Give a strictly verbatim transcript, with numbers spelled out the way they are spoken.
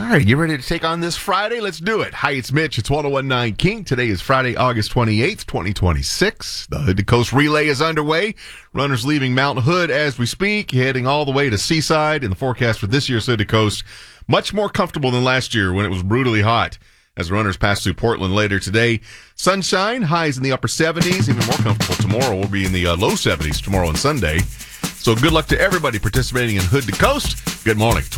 right, you ready to take on this Friday? Let's do it. Hi, it's Mitch. It's one oh one nine King. Today is Friday, August twenty-eighth, twenty twenty-six. The Hood to Coast Relay is underway. Runners leaving Mount Hood as we speak, heading all the way to Seaside. And the forecast for this year's Hood to Coast, much more comfortable than last year when it was brutally hot. As the runners pass through Portland later today, sunshine, highs in the upper seventies. Even more comfortable tomorrow. We'll be in the uh, low seventies tomorrow and Sunday. So good luck to everybody participating in Hood to Coast. Good morning.